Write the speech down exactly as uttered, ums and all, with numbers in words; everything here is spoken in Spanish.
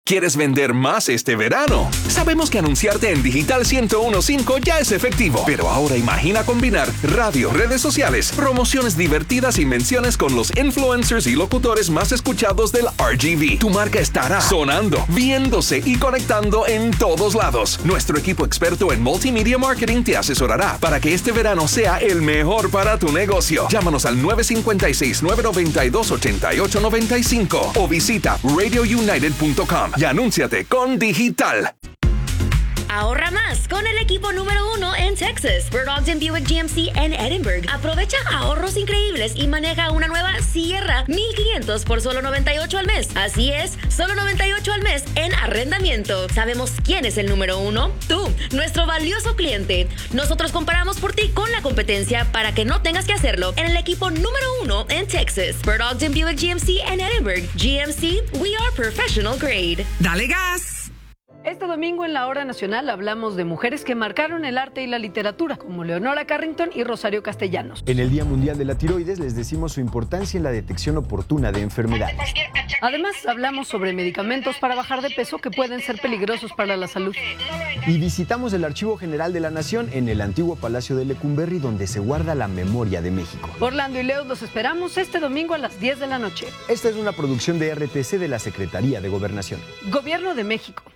¿Quieres vender más este verano? Sabemos que anunciarte en Digital ciento uno punto cinco ya es efectivo, pero ahora imagina combinar radio, redes sociales, promociones divertidas y menciones con los influencers y locutores más escuchados del R G V. Tu marca estará sonando, viéndose y conectando en todos lados. Nuestro equipo experto en multimedia marketing te asesorará para que este verano sea el mejor para tu negocio. Llámanos al nueve cinco seis, nueve nueve dos, ocho ocho nueve cinco o visita radio united punto com. Y anúnciate con Digital. Ahorra más con el equipo número uno en Texas, Bird Ogden Buick G M C en Edinburg. Aprovecha ahorros increíbles y maneja una nueva Sierra mil quinientos por solo noventa y ocho al mes. Así es, solo noventa y ocho al mes en arrendamiento. ¿Sabemos quién es el número uno? Tú, nuestro valioso cliente. Nosotros comparamos por ti con la competencia para que no tengas que hacerlo en el equipo número uno en Texas, Bird Ogden Buick G M C en Edinburg. G M C, we are professional grade. ¡Dale gas! Este domingo en la Hora Nacional hablamos de mujeres que marcaron el arte y la literatura, como Leonora Carrington y Rosario Castellanos. En el Día Mundial de la Tiroides les decimos su importancia en la detección oportuna de enfermedades. Además, hablamos sobre medicamentos para bajar de peso que pueden ser peligrosos para la salud. Y visitamos el Archivo General de la Nación en el antiguo Palacio de Lecumberri, donde se guarda la memoria de México. Orlando y Leo los esperamos este domingo a las diez de la noche. Esta es una producción de R T C de la Secretaría de Gobernación. Gobierno de México.